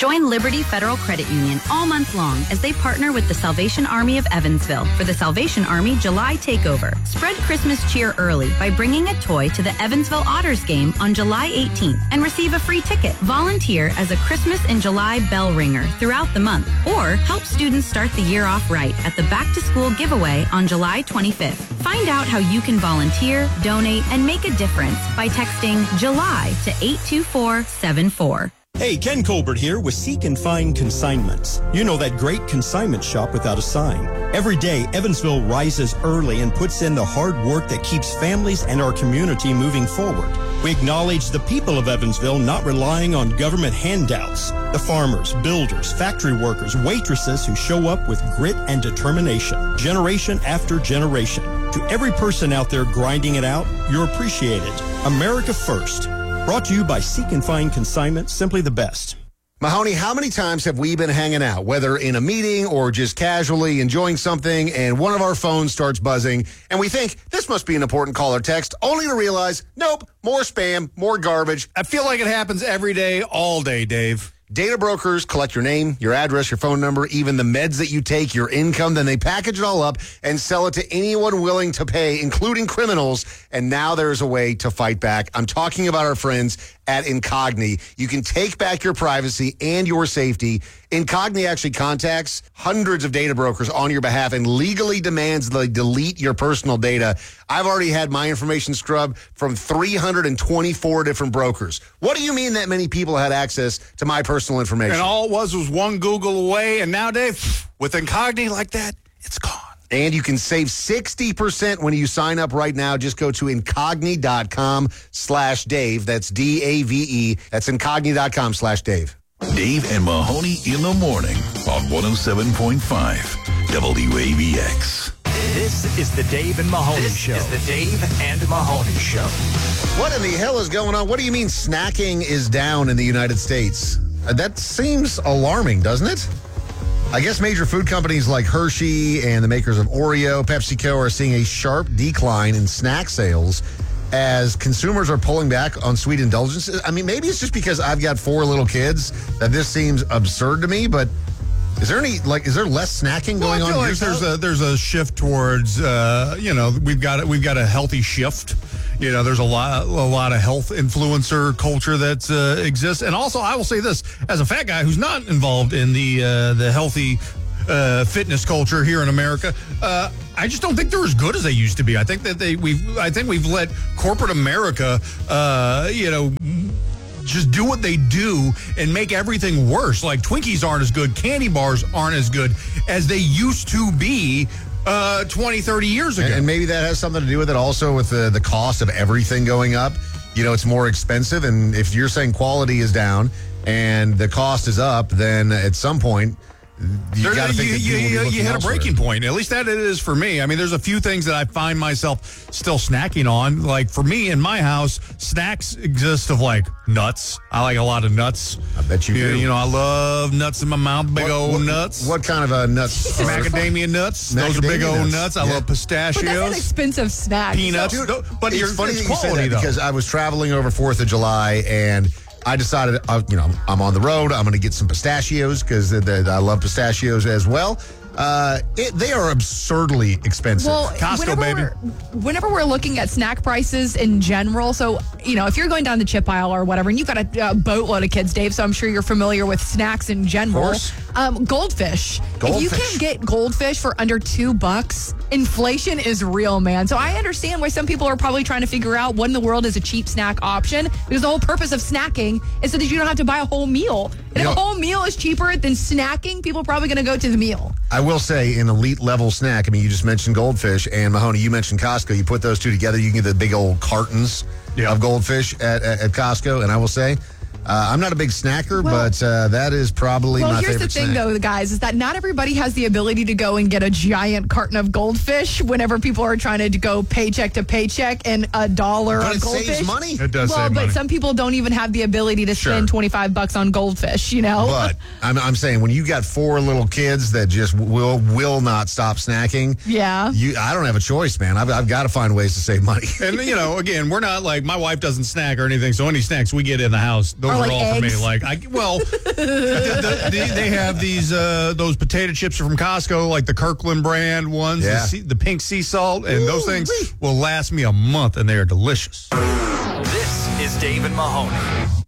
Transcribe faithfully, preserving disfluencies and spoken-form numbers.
Join Liberty Federal Credit Union all month long as they partner with the Salvation Army of Evansville for the Salvation Army July Takeover. Spread Christmas cheer early by bringing a toy to the Evansville Otters game on July eighteenth and receive a free ticket. Volunteer as a Christmas in July bell ringer throughout the month, or help students start the year off right at the Back to School giveaway on July twenty-fifth. Find out how you can volunteer, donate, and make a difference by texting July to eight two four seven four. Hey, Ken Colbert here with Seek and Find Consignments. You know, that great consignment shop without a sign. Every day, Evansville rises early and puts in the hard work that keeps families and our community moving forward. We acknowledge the people of Evansville not relying on government handouts. The farmers, builders, factory workers, waitresses who show up with grit and determination, generation after generation. To every person out there grinding it out, you're appreciated. America first. Brought to you by Seek and Find Consignment, simply the best. Mahoney, how many times have we been hanging out, whether in a meeting or just casually enjoying something, and one of our phones starts buzzing, and we think, this must be an important call or text, only to realize, nope, more spam, more garbage. I feel like it happens every day, all day, Dave. Data brokers collect your name, your address, your phone number, even the meds that you take, your income. Then they package it all up and sell it to anyone willing to pay, including criminals. And now there's a way to fight back. I'm talking about our friends at Incogni. You can take back your privacy and your safety. Incogni actually contacts hundreds of data brokers on your behalf and legally demands they delete your personal data. I've already had my information scrubbed from three hundred twenty-four different brokers. What do you mean that many people had access to my personal information? And all it was was one Google away, and now, Dave, with Incogni like that, it's gone. And you can save sixty percent when you sign up right now. Just go to incogni.com slash Dave. That's D A V E. That's incogni.com slash Dave. Dave and Mahoney in the morning on one oh seven point five W A B X. This is the Dave and Mahoney this Show. This is the Dave and Mahoney Show. What in the hell is going on? What do you mean snacking is down in the United States? Uh, that seems alarming, doesn't it? I guess major food companies like Hershey and the makers of Oreo, PepsiCo are seeing a sharp decline in snack sales as consumers are pulling back on sweet indulgences. I mean, maybe it's just because I've got four little kids that this seems absurd to me, but is there any, like, is there less snacking going well, I feel on? Like there's a there's a shift towards, uh, you know, we've got we've got a healthy shift. You know, there's a lot, a lot of health influencer culture that uh, exists, and also I will say this: as a fat guy who's not involved in the uh, the healthy uh, fitness culture here in America, uh, I just don't think they're as good as they used to be. I think that they we've I think we've let corporate America, uh, you know. just do what they do and make everything worse. Like Twinkies aren't as good, candy bars aren't as good as they used to be uh, twenty, thirty years ago. And, and maybe that has something to do with it also with the, the cost of everything going up. You know, it's more expensive. And if you're saying quality is down and the cost is up, then at some point, you got to think you, that you, people will be you, looking you hit a elsewhere. breaking point. At least that it is for me. I mean, there's a few things that I find myself still snacking on. Like for me in my house, snacks exist of like nuts. I like a lot of nuts. I bet you, you do. You know, I love nuts in my mouth. Big what, old what, nuts. What kind of uh, nuts? Are, Macadamia nuts. Those are big Macadamia old nuts. nuts. I Yeah. love pistachios. But that's an expensive snack. Peanuts. Dude, No, but it's you're, funny it's that you say quality that though. because I was traveling over fourth of July and I decided, uh, you know, I'm on the road. I'm going to get some pistachios because I love pistachios as well. Uh, it, they are absurdly expensive. Well, Costco, whenever baby. We're, whenever we're looking at snack prices in general, so, you know, if you're going down the chip aisle or whatever, and you've got a uh, boatload of kids, Dave, so I'm sure you're familiar with snacks in general. Of course. Um, goldfish. Goldfish. If you can get goldfish for under two bucks, inflation is real, man. So I understand why some people are probably trying to figure out what in the world is a cheap snack option, because the whole purpose of snacking is so that you don't have to buy a whole meal. And You if know- a whole meal is cheaper than snacking, people are probably going to go to the meal. I will say, an elite level snack. I mean, you just mentioned goldfish, and Mahoney, you mentioned Costco. You put those two together, you can get the big old cartons Yeah. of goldfish at, at, at Costco. And I will say, uh, I'm not a big snacker, Well- but uh, that is probably Well, my here's favorite the thing, snack. though, guys, is that not everybody has the ability to go and get a giant carton of goldfish whenever people are trying to go paycheck to paycheck and a dollar But on it goldfish. saves money. It does well, save but money. some people don't even have the ability to Sure. spend twenty-five bucks on goldfish, you know? But I'm, I'm saying when you got four little kids that just will will not stop snacking, Yeah. you I don't have a choice, man. I've, I've got to find ways to save money. And, you know, again, we're not like, my wife doesn't snack or anything, so any snacks we get in the house, those Or are like all for me. eggs. Like, I well, the, the, the, they have these uh, those potato chips from Costco, like the Kirkland brand ones, Yeah. the, sea, the pink sea salt, and those things will last me a month, and they are delicious. This is Dave and Mahoney.